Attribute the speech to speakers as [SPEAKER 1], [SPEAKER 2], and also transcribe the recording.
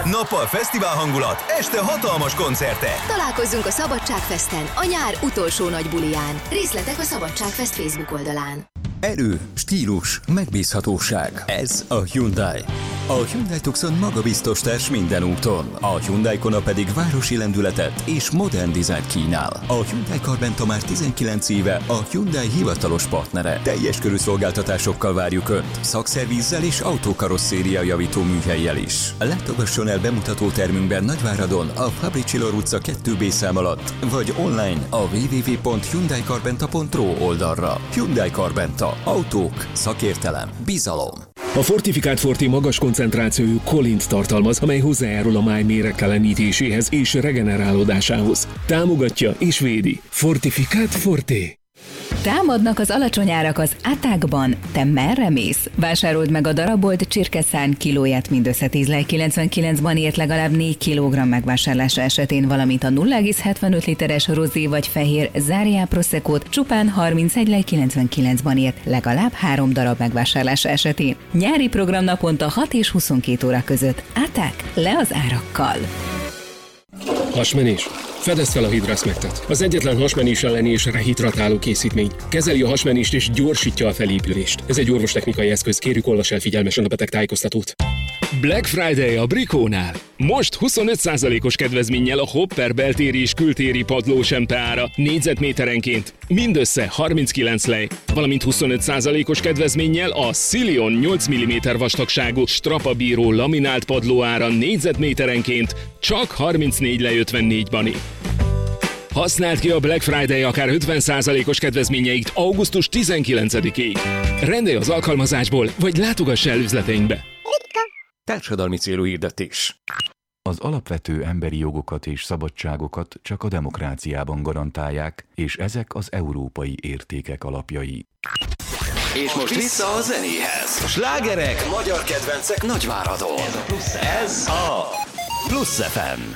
[SPEAKER 1] Nappal fesztivál hangulat, este hatalmas koncertek.
[SPEAKER 2] Találkozzunk a Szabadságfesten, a nyár utolsó nagy buliján. Részletek a Szabadságfest Facebook oldalán.
[SPEAKER 3] Erő, stílus, megbízhatóság. Ez a Hyundai. A Hyundai Tucson magabiztos társ minden úton. A Hyundai Kona pedig városi lendületet és modern dizájnt kínál. A Hyundai Carventa már 19 éve a Hyundai hivatalos partnere. Teljes körű szolgáltatásokkal várjuk Önt. Szakszervízzel és autókarosszéria javító műhellyel is. Látogasson el bemutató termünkben Nagyváradon, a Fabricilor utca 2B szám alatt, vagy online a www.hyundaicarventa.ro oldalra. Hyundai Carventa. Autók, szakértelem, bizalom.
[SPEAKER 4] A Fortifikált Forti magas koncentrációjú kolint tartalmaz, amely hozzájárul a máj méregtelenítéséhez és regenerálódásához. Támogatja és védi. Fortifikált Forti.
[SPEAKER 5] Támadnak az alacsony árak az Attackban. Te merre mész? Vásárold meg a darabolt csirkeszárny kilóját mindössze 10,99-ban ért legalább 4 kg megvásárlása esetén, valamint a 0,75 literes rozé vagy fehér Záriá Proseccót csupán 31,99-ban ért legalább 3 darab megvásárlása esetén. Nyári program naponta 6 és 22 óra között. Attack, le az árakkal!
[SPEAKER 4] Hasmenés. Fedezd fel a Hidraszmektet. Az egyetlen hasmenés elleni és rehidratáló készítmény. Kezeli a hasmenést és gyorsítja a felépülést. Ez egy orvostechnikai eszköz, kérjük olvass el figyelmesen a betegtájékoztatót. Black Friday a Bricónál. Most 25%-os kedvezménnyel a Hopper beltéri és kültéri padló sempe ára négyzetméterenként mindössze 39 lej, valamint 25%-os kedvezménnyel a Silion 8 mm vastagságú strapabíró laminált padló ára négyzetméterenként csak 34 lej 54 bani. Használd ki a Black Friday akár 50%-os kedvezményeit augusztus 19-ig. Rendelj az alkalmazásból, vagy látogass el üzleteinkbe.
[SPEAKER 3] Társadalmi célú hirdetés.
[SPEAKER 6] Az alapvető emberi jogokat és szabadságokat csak a demokráciában garantálják, és ezek az európai értékek alapjai.
[SPEAKER 1] És most vissza a zenéhez. Slágerek, magyar kedvencek Nagyváradon. Ez a Plusz FM.